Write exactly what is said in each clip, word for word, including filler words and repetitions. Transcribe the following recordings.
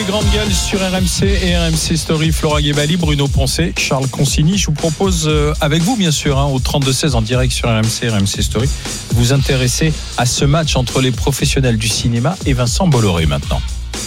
Grande gueule sur R M C et R M C Story, Flora Guébali, Bruno Poncet, Charles Consigny. Je vous propose, euh, avec vous bien sûr, hein, au trente-deux seize en direct sur R M C et R M C Story, vous intéresser à ce match entre les professionnels du cinéma et Vincent Bolloré maintenant.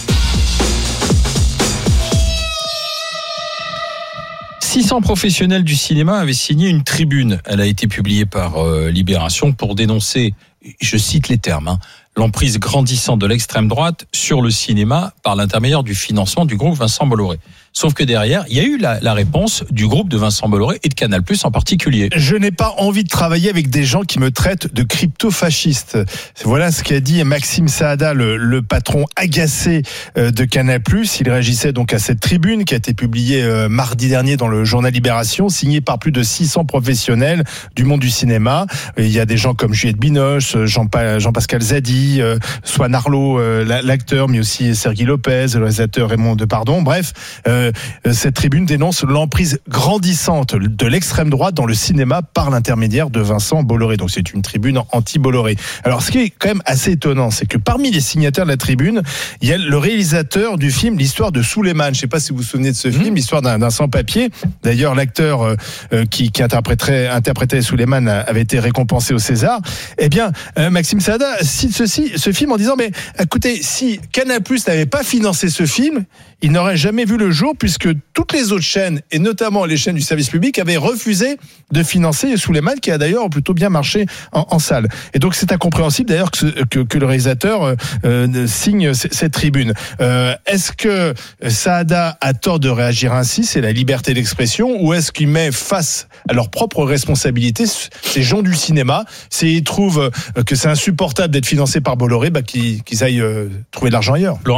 six cents professionnels du cinéma avaient signé une tribune. Elle a été publiée par euh, Libération pour dénoncer, je cite les termes, hein, l'emprise grandissante de l'extrême droite sur le cinéma par l'intermédiaire du financement du groupe Vincent Bolloré. Sauf que derrière, il y a eu la, la réponse du groupe de Vincent Bolloré et de Canal+, en particulier. Je n'ai pas envie de travailler avec des gens qui me traitent de crypto-fasciste. Voilà ce qu'a dit Maxime Saada, le, le patron agacé de Canal+. Il réagissait donc à cette tribune qui a été publiée mardi dernier dans le journal Libération, signée par plus de six cents professionnels du monde du cinéma. Il y a des gens comme Juliette Binoche, Jean-Pascal Zadi, Swan Arlo, l'acteur, mais aussi Sergi Lopez, le réalisateur Raymond Depardon. Bref, euh, cette tribune dénonce l'emprise grandissante de l'extrême droite dans le cinéma par l'intermédiaire de Vincent Bolloré. Donc c'est une tribune anti-Bolloré. Alors ce qui est quand même assez étonnant, c'est que parmi les signataires de la tribune, il y a le réalisateur du film L'histoire de Souleymane. Je ne sais pas si vous vous souvenez de ce film, mmh. L'histoire d'un, d'un sans-papier. D'ailleurs, l'acteur euh, qui, qui interpréterait, interprétait Souleymane avait été récompensé au César. Eh bien, euh, Maxime Saada cite ceci, ce film en disant, mais écoutez, si Canal+ n'avait pas financé ce film, il n'aurait jamais vu le jour, puisque toutes les autres chaînes, et notamment les chaînes du service public, avaient refusé de financer Souleymane, qui a d'ailleurs plutôt bien marché en, en salle. Et donc c'est incompréhensible d'ailleurs que, que, que le réalisateur euh, signe c- cette tribune. Euh, est-ce que Saada a tort de réagir ainsi, c'est la liberté d'expression, ou est-ce qu'il met face à leurs propres responsabilités ces gens du cinéma, s'ils trouvent que c'est insupportable d'être financé par Bolloré, bah, qu'ils, qu'ils aillent euh, trouver de l'argent ailleurs. Laura ?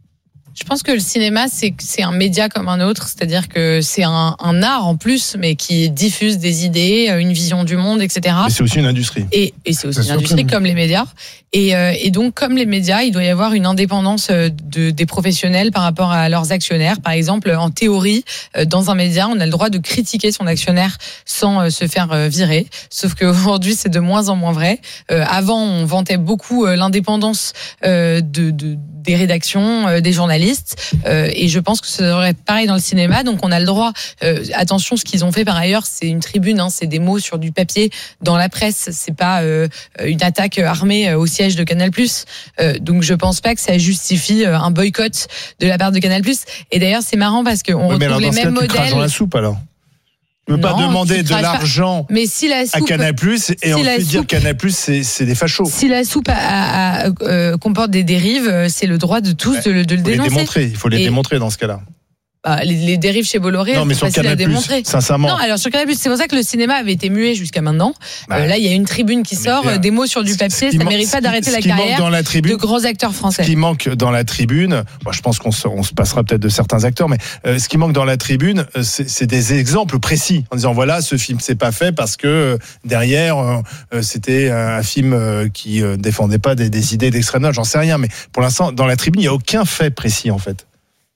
Je pense que le cinéma, c'est, c'est un média comme un autre, c'est-à-dire que c'est un, un art en plus, mais qui diffuse des idées, une vision du monde, et cetera. Mais c'est aussi une industrie. Et, et c'est aussi c'est une industrie surtout... comme les médias. Et, euh, et donc, comme les médias, il doit y avoir une indépendance de, des professionnels par rapport à leurs actionnaires. Par exemple, en théorie, dans un média, on a le droit de critiquer son actionnaire sans se faire virer. Sauf qu'aujourd'hui, c'est de moins en moins vrai. Euh, avant, on vantait beaucoup l'indépendance de, de, des rédactions, des journalistes. Euh, et je pense que ça devrait être pareil dans le cinéma. Donc on a le droit, euh, attention, ce qu'ils ont fait par ailleurs, c'est une tribune, hein, c'est des mots sur du papier dans la presse, c'est pas euh, une attaque armée au siège de Canal+. Euh, donc je pense pas que ça justifie un boycott de la part de Canal+. Et d'ailleurs c'est marrant parce qu'on oui, retrouve les mêmes modèles. Tu craches dans la soupe alors. Tu ne peux pas demander de l'argent mais si la soupe, à Canal+, et si ensuite dire Canal+, c'est, c'est des fachos. Si la soupe a, a, a, euh, comporte des dérives, c'est le droit de tous ouais, de, de le dénoncer. Il faut les démontrer, il faut les et démontrer dans ce cas-là. Bah, les, les dérives chez Bolloré, non, mais c'est facile à démontrer. Sincèrement. Non, alors sur Canal+, c'est pour ça que le cinéma avait été muet jusqu'à maintenant. Bah, euh, là, il y a une tribune qui sort, bien, des mots sur du papier, ça ne mérite pas d'arrêter la carrière dans la tribune, de grands acteurs français. Ce qui manque dans la tribune, moi, je pense qu'on se, on se passera peut-être de certains acteurs, mais euh, ce qui manque dans la tribune, c'est, c'est des exemples précis, en disant voilà, ce film c'est pas fait parce que euh, derrière, euh, c'était un film euh, qui euh, défendait pas des, des idées d'extrême droite, j'en sais rien, mais pour l'instant, dans la tribune, il n'y a aucun fait précis en fait.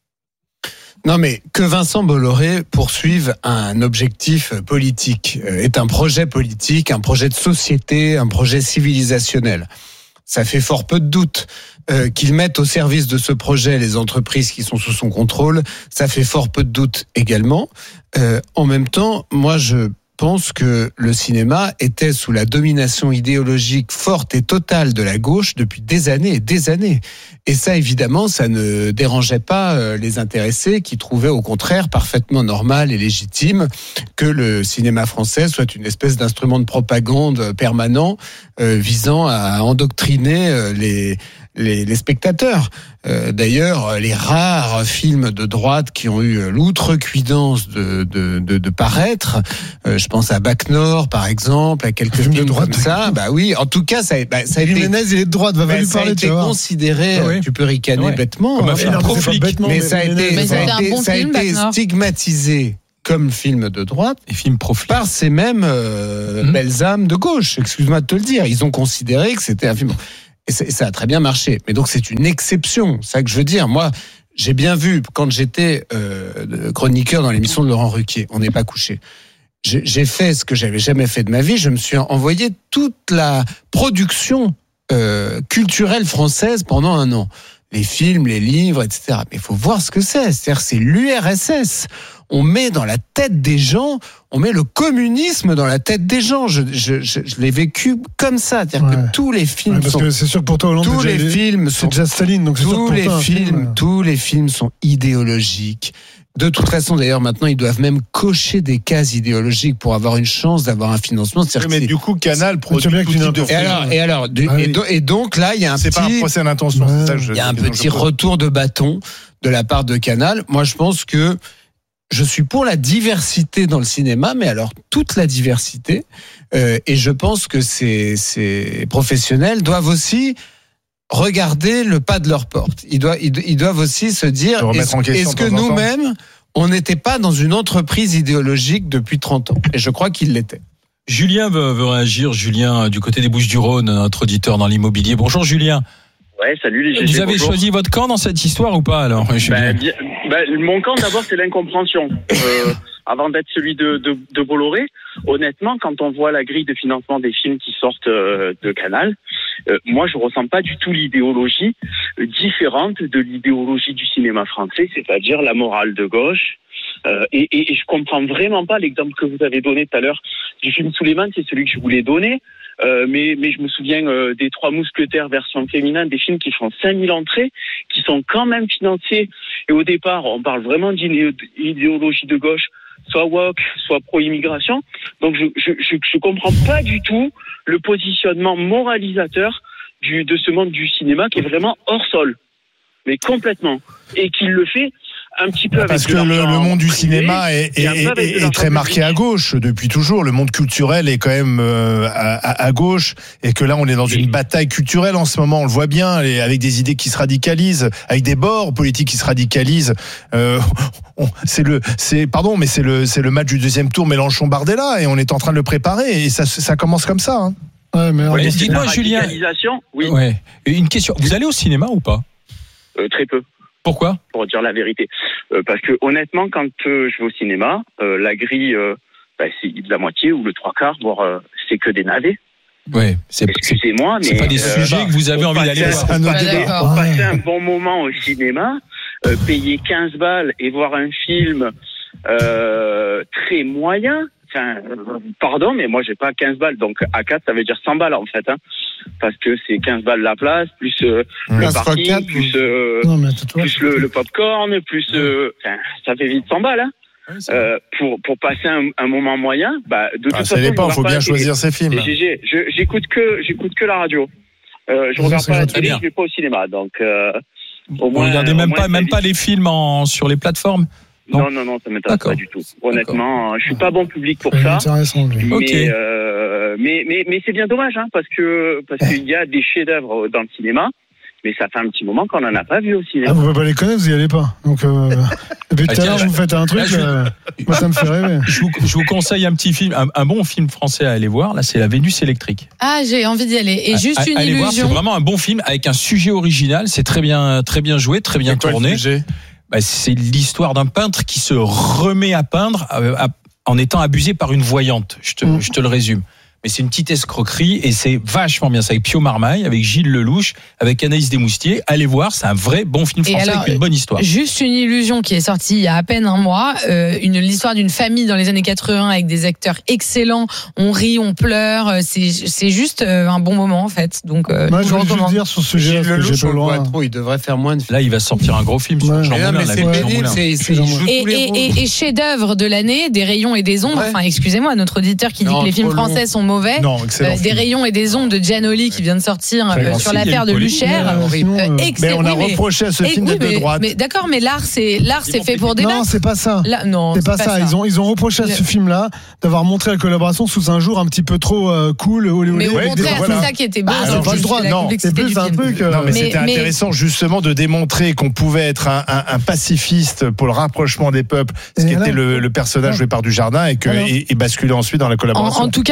Non, mais que Vincent Bolloré poursuive un objectif politique, est un projet politique, un projet de société, un projet civilisationnel. Ça fait fort peu de doute. Euh, qu'il mette au service de ce projet les entreprises qui sont sous son contrôle, ça fait fort peu de doute également. Euh, en même temps, moi je pense que le cinéma était sous la domination idéologique forte et totale de la gauche depuis des années et des années. Et ça, évidemment, ça ne dérangeait pas les intéressés qui trouvaient au contraire parfaitement normal et légitime que le cinéma français soit une espèce d'instrument de propagande permanent euh, visant à endoctriner les... Les, les spectateurs. Euh, d'ailleurs, les rares films de droite qui ont eu l'outrecuidance de, de, de, de paraître, euh, je pense à Bac Nord, par exemple, à quelques films de droite comme ça. Bah oui, en tout cas, ça, bah, ça a été. Jiménez, il est de droite, va bah, lui ça parler. Ça a été considéré. Ah oui. Tu peux ricaner ouais. bêtement. Comme un film proflique, mais, mais ça a été, mais ça a été, bon ça a film, été stigmatisé comme film de droite et film profil par ces mêmes euh, mmh. belles âmes de gauche. Excuse-moi de te le dire, ils ont considéré que c'était un film. Et ça a très bien marché. Mais donc, c'est une exception. C'est ça que je veux dire. Moi, j'ai bien vu, quand j'étais euh, chroniqueur dans l'émission de Laurent Ruquier, On n'est pas couché. J'ai, j'ai fait ce que j'avais jamais fait de ma vie. Je me suis envoyé toute la production euh, culturelle française pendant un an. les films, les livres, et cetera. Mais il faut voir ce que c'est. C'est-à-dire, c'est l'U R S S. On met dans la tête des gens, on met le communisme dans la tête des gens. Je, je, je, je l'ai vécu comme ça. C'est-à-dire ouais. que tous les films ouais, parce sont... que c'est sûr que pour toi, Hollande, tous déjà, les films c'est sont... déjà Staline, donc c'est sûr que tous pour les toi, un films, film, tous les films sont idéologiques. De toute façon, d'ailleurs, maintenant, ils doivent même cocher des cases idéologiques pour avoir une chance d'avoir un financement. Oui, mais du coup, Canal produit bien tout que tu type de n'as- Et alors, et alors, du- Ah oui. et, do- et donc là, il y a un C'est pas un petit, procès d'intention, Ouais. c'est ça que je il y a un que je petit pose. retour de bâton de la part de Canal. Moi, je pense que je suis pour la diversité dans le cinéma, mais alors toute la diversité. Euh, et je pense que ces, ces professionnels doivent aussi regarder le pas de leur porte. Ils doivent, ils, ils doivent aussi se dire, Se remettre est-ce, en question est-ce que de temps en temps. nous-mêmes, on n'était pas dans une entreprise idéologique depuis trente ans? Et je crois qu'ils l'étaient. Julien veut, veut réagir. Julien, du côté des Bouches-du-Rhône, notre auditeur dans l'immobilier. Bonjour Julien. Ouais, salut les G G. Vous avez bonjour. choisi votre camp dans cette histoire ou pas alors, Julien? Ben, bien, ben, mon camp d'abord c'est l'incompréhension. Euh, avant d'être celui de, de, de Bolloré, honnêtement, quand on voit la grille de financement des films qui sortent euh, de Canal, euh, moi je ressens pas du tout l'idéologie euh, différente de l'idéologie du cinéma français, c'est-à-dire la morale de gauche. Euh, et, et, et je comprends vraiment pas l'exemple que vous avez donné tout à l'heure du film Souleymane, c'est celui que je voulais donner. Euh, mais, mais je me souviens euh, des Trois Mousquetaires version féminin, des films qui font cinq mille entrées, qui sont quand même financés. Et au départ, on parle vraiment d'idéologie de gauche, soit woke, soit pro-immigration. Donc je, je, je, je comprends pas du tout le positionnement moralisateur du, de ce monde du cinéma qui est vraiment hors sol. Mais complètement. Et qui le fait un petit peu avec Parce de que le, l'argent le monde du privé, cinéma est, et est, un peu avec de est- est l'argent très marqué public. à gauche depuis toujours. Le monde culturel est quand même euh, à, à- à gauche, et que là on est dans une bataille culturelle en ce moment. On le voit bien, et avec des idées qui se radicalisent, avec des bords politiques qui se radicalisent. Euh, on- c'est le, c'est pardon, mais c'est le, c'est le match du deuxième tour Mélenchon-Bardella, et on est en train de le préparer, et ça, ça commence comme ça. Hein. Ouais, mais Ouais, alors, dites-moi, La Julien. radicalisation, oui, Ouais. Et une question. Vous allez au cinéma ou pas? euh, très peu. Pourquoi? Pour dire la vérité. Euh, parce que honnêtement, quand euh, je vais au cinéma, euh, la grille, euh, bah, c'est de la moitié ou le trois quarts, voire euh, c'est que des navets. Ouais. C'est, c'est, Excusez-moi, mais c'est pas des euh, sujets que vous avez pour envie d'aller passer- voir. un pour autre passer- débat. pour passer Ouais. un bon moment au cinéma, euh, payer quinze balles et voir un film euh, très moyen. Enfin, euh, pardon, mais moi j'ai pas quinze balles, donc à quatre ça veut dire cent balles en fait, hein, parce que c'est quinze balles la place, plus euh, le quinze fois parking, quatre, plus, vous- euh, non, mais toi, plus le, le popcorn, plus euh, enfin, ça fait vite cent balles. Hein. Euh, pour pour passer un, un moment moyen, bah de toute Ah, façon, ça dépend, je faut regarde bien pas la télé. choisir ses films. Et G G, je- j'écoute que j'écoute que la radio. Euh, je Oui, regarde c'est pas la gentil. télé, Bien. je vais pas au cinéma, donc euh, au Vous moins. regardez au même moins, pas, ça même évite. pas les films en, sur les plateformes? Non. Non, non, non, ça m'intéresse D'accord. pas du tout. Honnêtement, je suis pas bon public pour c'est ça. intéressant, lui. Mais, Ok. euh, mais, mais, mais c'est bien dommage, hein, parce que, parce qu'il y a des chefs-d'œuvre dans le cinéma, mais ça fait un petit moment qu'on en a pas vu au Ah, cinéma. vous pouvez pas les connaître, vous y allez pas. Donc, euh, depuis Ah, tout à tiens, l'heure, je- vous faites un truc, là, je- euh, moi ça me fait rêver. Je vous, je vous conseille un petit film, un, un bon film français à aller voir. Là, c'est La Vénus électrique. Ah, j'ai envie d'y aller. Et juste À- une allez voir, c'est illusion. vraiment un bon film avec un sujet original. C'est très bien, très bien joué, très bien C'est quoi le tourné. sujet ? Bah, c'est l'histoire d'un peintre qui se remet à peindre euh, à- en étant abusé par une voyante. Je te, Mm. je te le résume. Mais c'est une petite escroquerie et c'est vachement bien. C'est avec Pio Marmaille, avec Gilles Lelouch, avec Anaïs Desmoustiers. Allez voir, c'est un vrai bon film Et français alors, avec une bonne histoire. Juste une illusion qui est sortie il y a à peine un mois, euh, une l'histoire d'une famille dans les années quatre-vingts avec des acteurs excellents. On rit, on pleure. euh, C'est c'est juste euh, un bon moment en fait. Donc euh, Moi, je je vous voulais juste recommande. dire sur ce sujet, Gilles parce que Lelouch, j'ai pas on le le voit droit. trop, il devrait faire moins de films. Là, il va sortir un gros film sur Ouais. Jean Mais non, Moulin. mais là, c'est avec Jean pénible, Moulin. c'est, c'est, il joue Et, tous les et, rôles. et, et chef-d'œuvre de l'année, des rayons et des ombres. Ouais. Enfin, excusez-moi, notre auditeur qui dit Non, que les films trop long. français sont mauvais. Non, excellent. Euh, des film. rayons et des ombres de Giannoli qui vient de sortir Très euh, grand sur film, l'affaire de il y a une Luchère. Euh, sinon, Euh, euh, excellent. Mais on a Oui, mais- reproché à ce et- film oui, d'être de mais- droite. Mais d'accord, mais l'art, c'est l'art, c'est fait pour débattre. Non, c'est pas ça. Là, non, C'est pas, ça. Ils ont ils ont reproché à ce film-là d'avoir montré la collaboration sous un jour un petit peu trop euh, cool, olé olé. Mais au avec des- contraire, voilà. c'est ça qui était beau. Bah, dans c'est pas le le- droit, la non. complexité C'est plus du un film. truc. euh, Non, mais, Mais- c'était mais- intéressant justement de démontrer qu'on pouvait être un, un, un pacifiste pour le rapprochement des peuples, ce Et qui alors était le, le personnage Ouais. joué par Dujardin, et, que, Alors et, et basculer ensuite dans la En, collaboration. en tout cas, il nous a fallu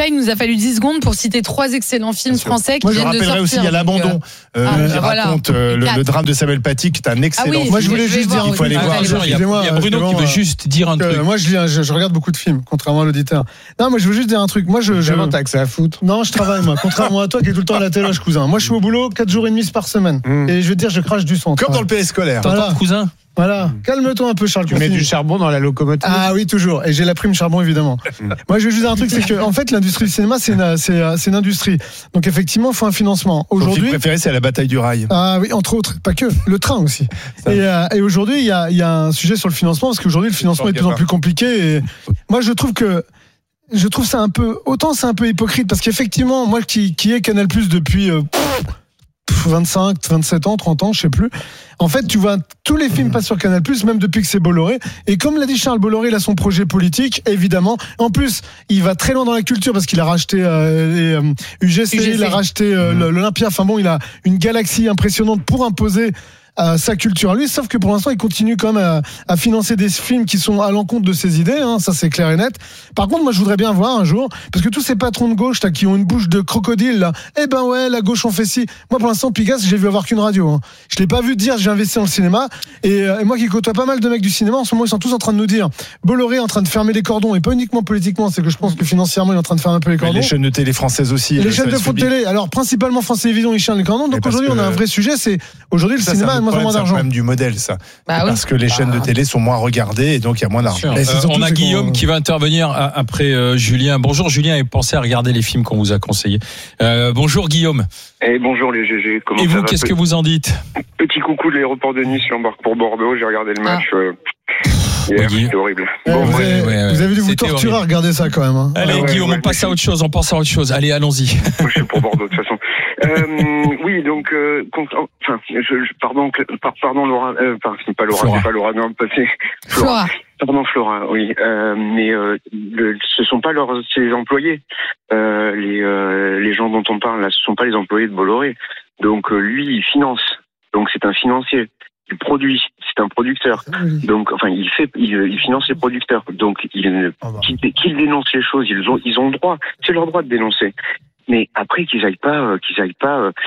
fallu dix secondes pour citer trois excellents films français qui Moi, je viennent de sortir. rappellerai aussi, il y a L'Abandon, euh, ah, qui voilà. raconte euh, le, le drame de Samuel Paty, qui est un excellent Ah oui, film. Moi, je voulais je juste vais dire, voir il faut aller aussi. voir. Allez, Il y a, il y a Bruno qui veut juste dire un truc. Euh, moi, je, lis, je, je regarde beaucoup de films, contrairement à l'auditeur. Non, moi, je veux juste dire un truc. Moi, je, je... T'as que ça à foutre. Non, je travaille, moi. Contrairement à toi qui est tout le temps à la téloche, cousin. Moi, je suis au boulot quatre jours et demi par semaine. Mm. Et je veux te dire, je crache du sang. Comme dans le P S scolaire. Voilà. T'entends, cousin? Voilà. Calme-toi un peu, Charles. Tu mets continue. du charbon dans la locomotive. Ah oui, toujours. Et j'ai la prime charbon, évidemment. Moi, je veux juste dire un truc, c'est que, en fait, l'industrie du cinéma, c'est une, c'est, c'est une industrie. Donc, effectivement, il faut un financement. Mon film Aujourd'hui. préféré, c'est La Bataille du Rail. Ah oui, entre autres, pas que, le train aussi. Ça. Et, euh, et aujourd'hui, il y a, il y a un sujet sur le financement, parce qu'aujourd'hui, le financement est de plus en plus compliqué. Et moi, je trouve que, je trouve ça un peu, autant c'est un peu hypocrite, parce qu'effectivement, moi qui, qui ai Canal Plus depuis euh, pff, vingt-cinq, vingt-sept ans, trente ans, je sais plus. En fait, tu vois, tous les films passent sur Canal Plus, même depuis que c'est Bolloré. Et comme l'a dit Charles Bolloré, il a son projet politique, évidemment. En plus, il va très loin dans la culture parce qu'il a racheté euh, les euh, U G C, U G C, il a racheté euh, mmh. l'Olympia. Enfin bon, il a une galaxie impressionnante pour imposer à sa culture à lui, sauf que pour l'instant il continue quand même à, à financer des films qui sont à l'encontre de ses idées, hein, ça c'est clair et net. Par contre, moi je voudrais bien voir un jour, parce que tous ces patrons de gauche là, qui ont une bouche de crocodile là, eh ben ouais, la gauche on fait ci. Moi pour l'instant Pigasse, j'ai vu avoir qu'une radio, hein. Je l'ai pas vu dire j'ai investi dans le cinéma, et, euh, et moi qui côtoie pas mal de mecs du cinéma en ce moment, ils sont tous en train de nous dire Bolloré est en train de fermer les cordons, et pas uniquement politiquement, c'est que je pense que financièrement il est en train de fermer un peu les cordons. Mais les chaînes de télé françaises aussi. Et les chaînes de fond de télé, alors principalement France Télévisions, ils ferment les cordons. Donc aujourd'hui on a un vrai sujet, c'est aujourd'hui le ça, cinéma a moins en moins d'argent. Du modèle, ça. Bah oui. Parce que les chaînes de télé sont moins regardées et donc il y a moins d'argent. Euh, on a Guillaume qu'on... qui va intervenir après euh, Julien. Bonjour Julien, et pensez à regarder les films qu'on vous a conseillés. Euh, bonjour Guillaume. Et bonjour les G G. Comment et ça vous, va, qu'est-ce petit... que vous en dites? Petit coucou de l'aéroport de Nice, j'embarque pour Bordeaux, j'ai regardé le match. Ah. Euh... Yeah, oui, c'était horrible. Ouais, bon, vous, ouais, avez, ouais, ouais, vous avez dû vous torturer à regarder ça quand même. Hein. Allez ouais, Guillaume, ouais, on passe ouais, à autre chose, on pense à autre chose. Allez, allons-y. Moi, je suis pour Bordeaux de toute façon. Euh, oui, donc, euh, enfin, je, je, pardon, pardon Laura, euh, enfin, c'est pas Laura, Flora. c'est pas Laura, non, c'est Flora. Flora. Pardon Flora, oui, euh, mais euh, le, ce sont pas leurs, ces employés, euh, les, euh, les gens dont on parle là, ce sont pas les employés de Bolloré. Donc euh, lui, il finance, donc c'est un financier. Il produit, c'est un producteur. Donc, enfin, il fait, il, il finance les producteurs. Donc, il, qu'ils, qu'ils dénoncent les choses, ils ont, ils ont le droit. C'est leur droit de dénoncer. Mais après, qu'ils aillent pas, euh, qu'ils aillent pas euh,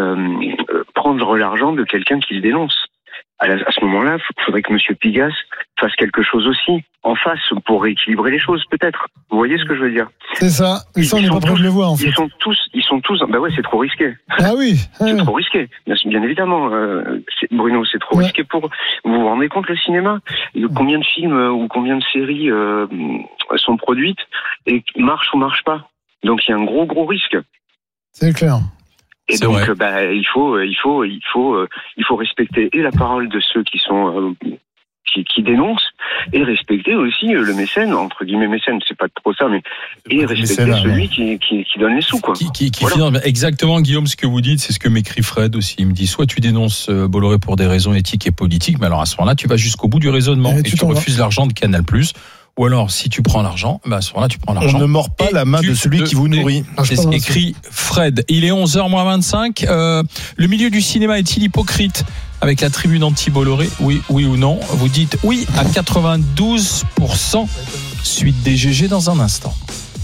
euh, prendre l'argent de quelqu'un qu'ils dénoncent. À, la, à ce moment-là, il faudrait que Monsieur Pigasse fasse quelque chose aussi en face pour rééquilibrer les choses, peut-être. Vous voyez ce que je veux dire? C'est ça. Et ça, on n'est pas prêt de le voir, en fait. Ils sont tous, ils sont tous. Bah ouais, c'est trop risqué. Ah oui. C'est ouais. trop risqué. Bien, bien évidemment, euh, c'est, Bruno, c'est trop ouais. risqué pour. Vous vous rendez compte le cinéma? Combien de films euh, ou combien de séries euh, sont produites et marchent ou marchent pas? Donc il y a un gros gros risque. C'est clair. Et c'est donc, bah, il faut, il faut, il faut, euh, il faut respecter et la parole de ceux qui sont euh, qui, qui dénoncent et respecter aussi le mécène, entre guillemets mécène, c'est pas trop ça, mais et respecter mécène, celui qui, qui, qui donne les sous, quoi. Qui, qui, qui voilà. finance, exactement, Guillaume, ce que vous dites, c'est ce que m'écrit Fred aussi. Il me dit, soit tu dénonces Bolloré pour des raisons éthiques et politiques, mais alors à ce moment-là, tu vas jusqu'au bout du raisonnement et, et tu, tu refuses l'argent de Canal+. Ou alors, si tu prends l'argent, bah à ce moment-là, tu prends l'argent. On ne mord pas la main de celui de, qui vous nourrit. C'est ce qu'écrit Fred. Il est onze heures moins vingt-cinq. Euh, le milieu du cinéma est-il hypocrite avec la tribune anti-Bolloré? Oui, oui ou non? Vous dites oui à quatre-vingt-douze pour cent. Suite des G G dans un instant.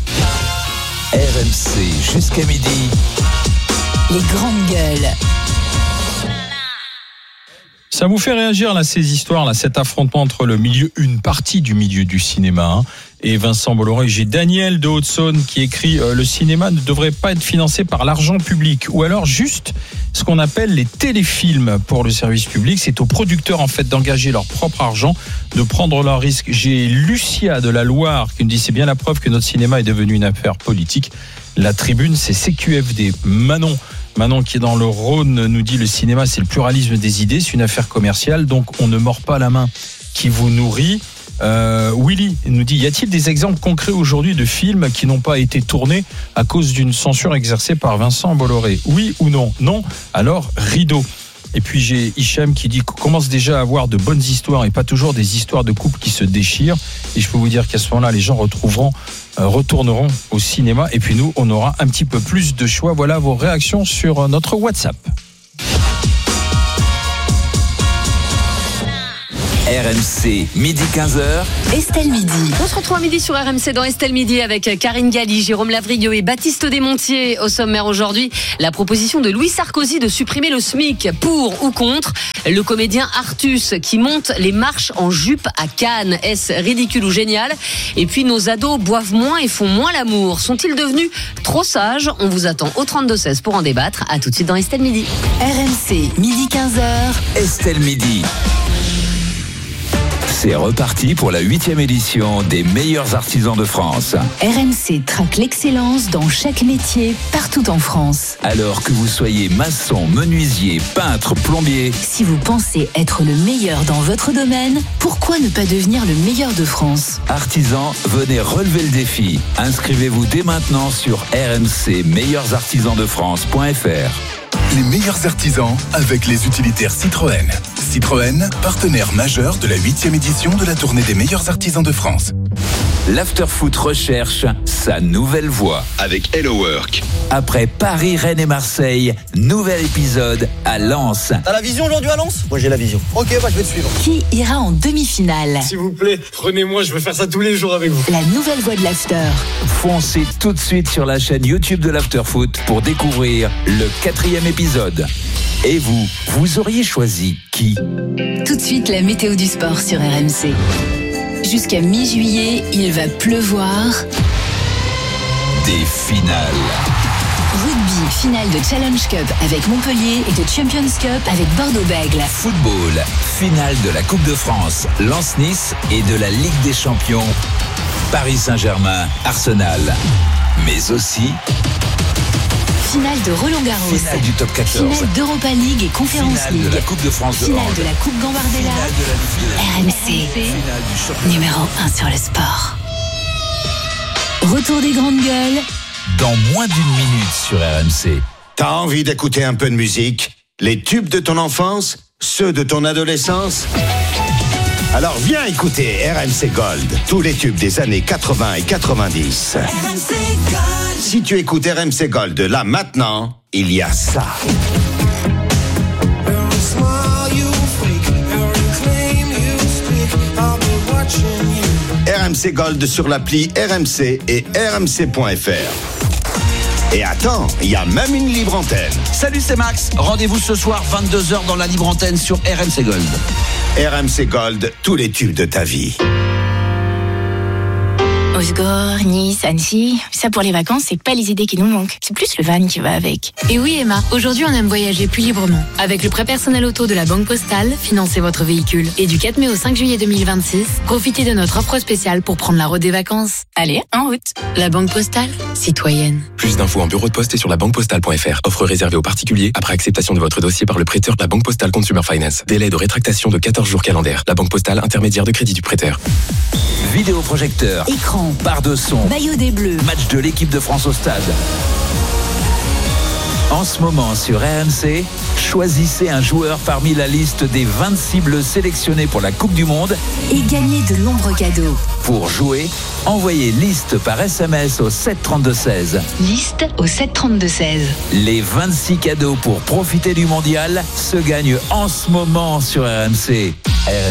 R M C jusqu'à midi. Les grandes gueules. Ça vous fait réagir là ces histoires là, cet affrontement entre le milieu, une partie du milieu du cinéma hein, et Vincent Bolloré. J'ai Daniel de Haute-Saône qui écrit euh, le cinéma ne devrait pas être financé par l'argent public ou alors juste ce qu'on appelle les téléfilms pour le service public. C'est aux producteurs en fait d'engager leur propre argent, de prendre leurs risques. J'ai Lucia de la Loire qui me dit c'est bien la preuve que notre cinéma est devenu une affaire politique. La tribune c'est C Q F D. Manon. Manon qui est dans le Rhône nous dit le cinéma c'est le pluralisme des idées, c'est une affaire commerciale donc on ne mord pas la main qui vous nourrit. Euh, Willy nous dit y a-t-il des exemples concrets aujourd'hui de films qui n'ont pas été tournés à cause d'une censure exercée par Vincent Bolloré? Oui ou non? Non. Alors rideau. Et puis j'ai Hicham qui dit qu'on commence déjà à avoir de bonnes histoires et pas toujours des histoires de couples qui se déchirent. Et je peux vous dire qu'à ce moment-là, les gens retrouveront, euh, retourneront au cinéma. Et puis nous, on aura un petit peu plus de choix. Voilà vos réactions sur notre WhatsApp. R M C, midi quinze heures. Estelle Midi. On se retrouve à midi sur R M C dans Estelle Midi avec Karine Galli, Jérôme Lavrieux et Baptiste Desmontiers. Au sommaire aujourd'hui, la proposition de Louis Sarkozy de supprimer le SMIC. Pour ou contre le comédien Artus qui monte les marches en jupe à Cannes. Est-ce ridicule ou génial? Et puis nos ados boivent moins et font moins l'amour. Sont-ils devenus trop sages? On vous attend au trente-deux seize pour en débattre. À tout de suite dans Estelle Midi. R M C, midi quinze heures. Estelle Midi. C'est reparti pour la huitième édition des meilleurs artisans de France. R M C traque l'excellence dans chaque métier, partout en France. Alors que vous soyez maçon, menuisier, peintre, plombier, Si vous pensez être le meilleur dans votre domaine, pourquoi ne pas devenir le meilleur de France? artisans, venez relever le défi. Inscrivez-vous dès maintenant sur r m c meilleurs artisans de france point f r. Les meilleurs artisans avec les utilitaires Citroën. Citroën, partenaire majeur de la huitième édition de la tournée des meilleurs artisans de France. L'Afterfoot recherche sa nouvelle voix. Avec Hello Work. Après Paris, Rennes et Marseille, nouvel épisode à Lens. T'as la vision aujourd'hui à Lens? Moi j'ai la vision. Ok, bah je vais te suivre. Qui ira en demi-finale? S'il vous plaît, prenez-moi, je veux faire ça tous les jours avec vous. La nouvelle voix de l'After. Foncez tout de suite sur la chaîne YouTube de l'Afterfoot pour découvrir le quatrième épisode. Et vous, vous auriez choisi qui? Tout de suite, la météo du sport sur R M C. Jusqu'à mi-juillet, il va pleuvoir. Des finales. Rugby, finale de Challenge Cup avec Montpellier et de Champions Cup avec Bordeaux-Bègles. Football, finale de la Coupe de France, Lens-Nice et de la Ligue des Champions, Paris Saint-Germain, Arsenal. Mais aussi Finale de Roland-Garros. finale du top quatorze. Finale d'Europa League et Conference Finale League. de la Coupe de France de Finale hand. de la Coupe Gambardella. Finale de la Ligue R M C, Finale du championnat. numéro un sur le sport. Retour des grandes gueules. Dans moins d'une minute sur R M C. T'as envie d'écouter un peu de musique? Les tubes de ton enfance? Ceux de ton adolescence? Alors viens écouter R M C Gold. Tous les tubes des années quatre-vingts et quatre-vingt-dix. R M C Gold. Si tu écoutes R M C Gold là maintenant, il y a ça. R M C Gold sur l'appli R M C et r m c point f r. Et attends, il y a même une libre antenne. Salut, c'est Max. Rendez-vous ce soir vingt-deux heures dans la libre antenne sur R M C Gold. R M C Gold, tous les tubes de ta vie. Osgore, Nice, Annecy, ça pour les vacances, c'est pas les idées qui nous manquent. C'est plus le van qui va avec. Et oui Emma, aujourd'hui on aime voyager plus librement. Avec le prêt personnel auto de la Banque Postale, financez votre véhicule. Et du quatre mai au cinq juillet deux mille vingt-six, profitez de notre offre spéciale pour prendre la route des vacances. Allez, en route. La Banque Postale, citoyenne. Plus d'infos en bureau de poste et sur la banque postale point f r. Offre réservée aux particuliers après acceptation de votre dossier par le prêteur de la Banque Postale Consumer Finance. Délai de rétractation de quatorze jours calendaires. La Banque Postale, intermédiaire de crédit du prêteur. Vidéoprojecteur, Écran, barre de son, maillot des Bleus. match de l'équipe de France au stade. En ce moment sur R M C, choisissez un joueur parmi la liste des vingt-six bleus sélectionnés pour la Coupe du Monde. Et gagnez de nombreux cadeaux. Pour jouer, envoyez liste par S M S au sept trente-deux seize. Liste au sept trente-deux seize. Les vingt-six cadeaux pour profiter du mondial se gagnent en ce moment sur R M C. R M C.